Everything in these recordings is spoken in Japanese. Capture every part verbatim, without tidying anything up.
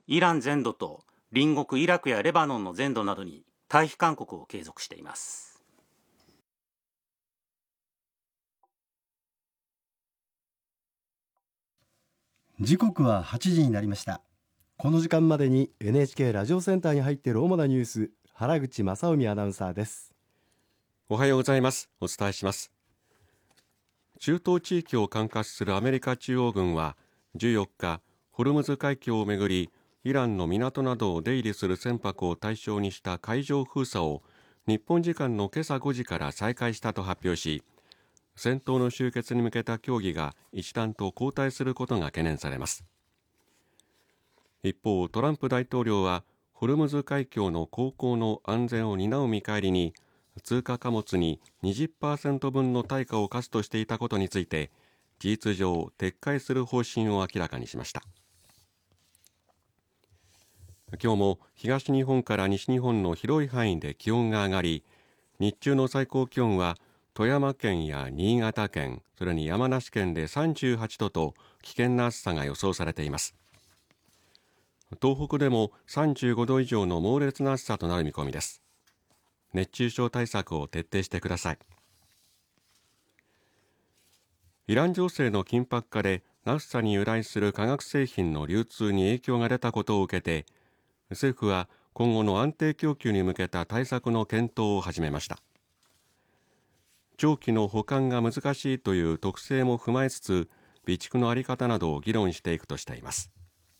イラン全土と隣国イラクやレバノンの全土などに退避勧告を継続しています。 時刻ははちじになりました。この時間までに エヌエイチケー ラジオセンターに入っている主なニュース、原口正臣アナウンサーです。 おはようございます。お伝えします。中東地域を管轄するアメリカ中央軍はじゅうよっか、ホルムズ海峡をめぐりイランの港などを出入りする船舶を対象にした海上封鎖を日本時間の今朝ごじから再開したと発表し、戦闘の終結に向けた協議が一段と後退することが懸念されます。一方、トランプ大統領はホルムズ海峡の航行の安全を担う見返りに通貨貨物に にじゅっパーセント 分の対価を課すとしていたことについて事実上撤回する方針を明らかにしました。今日も東日本から西日本の広い範囲で気温が上がり、日中の最高気温は富山県や新潟県、それに山梨県でさんじゅうはちどと危険な暑さが予想されています。東北でもさんじゅうごど以上の猛烈な暑さとなる見込みです。熱中症対策を徹底してください。イラン情勢の緊迫化でナフサに由来する化学製品の流通に影響が出たことを受けて、政府は今後の安定供給に向けた対策の検討を始めました。長期の保管が難しいという特性も踏まえつつ、備蓄の在り方などを議論していくとしています。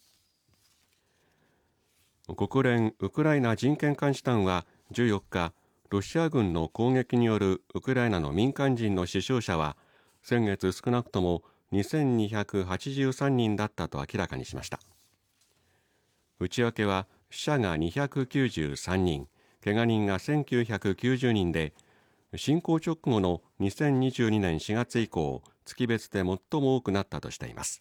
国連ウクライナ人権監視団はじゅうよっか、ロシア軍の攻撃によるウクライナの民間人の死傷者は先月少なくともにせんにひゃくはちじゅうさんにんだったと明らかにしました。内訳は死者がにひゃくきゅうじゅうさんにん、怪我人がせんきゅうひゃくきゅうじゅうにんで、侵攻直後のにせんにじゅうにねんしがつ以降、月別で最も多くなったとしています。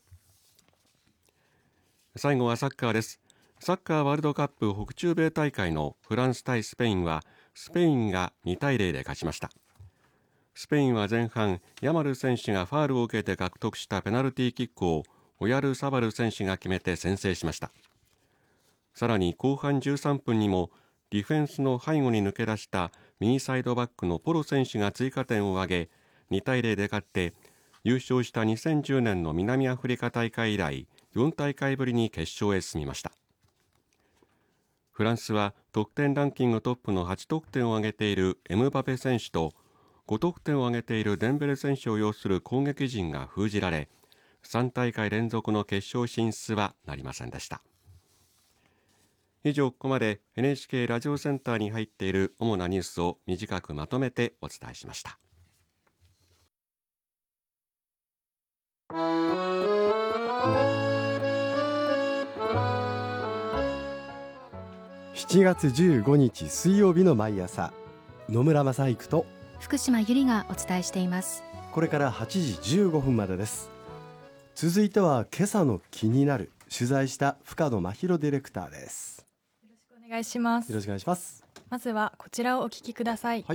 最後はサッカーです。サッカーワールドカップ北中米大会のフランス対スペインはスペインがにたいゼロで勝ちました。スペインは前半、ヤマル選手がファールを受けて獲得したペナルティーキックをオヤルサバル選手が決めて先制しました。さらに後半じゅうさんぷんにもディフェンスの背後に抜け出した右サイドバックのポロ選手が追加点を挙げにたいゼロで勝って優勝したにせんじゅうねんの南アフリカ大会以来よん大会ぶりに決勝へ進みました。フランスは得点ランキングトップのはち得点を挙げているエムバペ選手とご得点を挙げているデンベレ選手を擁する攻撃陣が封じられ、さん大会連続の決勝進出はなりませんでした。以上、ここまで エヌエイチケー ラジオセンターに入っている主なニュースを短くまとめてお伝えしました。 しちがつじゅうごにち水曜日の毎朝、野村正育と福島由里がお伝えしています。 これからはちじじゅうごふんまでです。続いては今朝の気になる、取材した深野真弘ディレクターです。 よろしくお願いします。 よろしくお願いします。 まずはこちらをお聞きください。 はい。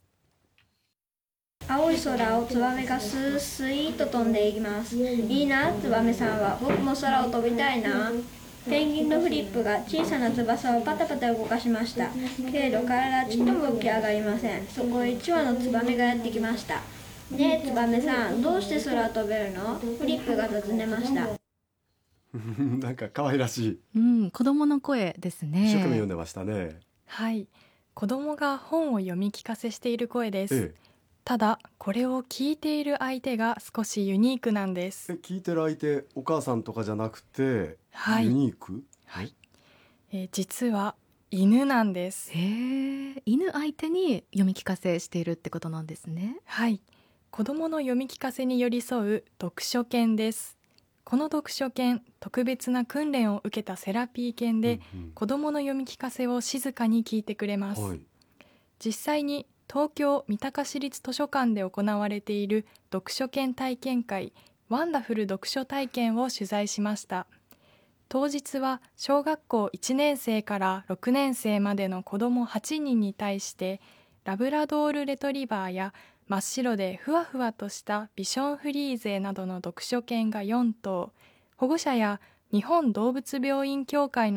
青い空をツバメがスースイーと飛んでいきます。いいな、ツバメさんは。僕も空を飛びたいな。ペンギンのフリップが小さな翼をパタパタ動かしました。けれど体はちっとも浮き上がりません。そこへ一羽のツバメがやってきました。ねえツバメさん、どうして空を飛べるの？フリップが尋ねました。 なんか可愛らしい、 うん、子供の声ですね。 一生懸命読んでましたね。 はい、子供が本を読み聞かせしている声です。 ええ、 ただこれを聞いている相手が少しユニークなんです。 え聞いてる相手、お母さんとかじゃなくて、 はい、 ユニーク、 はい、えー実は犬なんです。 へえ、犬相手に読み聞かせしているってことなんですね。 はい、子供の読み聞かせに寄り添う読書犬です。この読書犬、特別な訓練を受けたセラピー犬で、 うんうん、 子供の読み聞かせを静かに聞いてくれます。 はい、 実際に東京三鷹市立図書館で行われている読書犬体験会、ワンダフル読書体験を取材しました。当日は小学校いちねんせいからろくねんせいまでの子どもはちにんに対してラブラドールレトリバーや真っ白でふわふわとしたビションフリーゼなどの読書犬がよんとう、保護者や日本動物病院協会の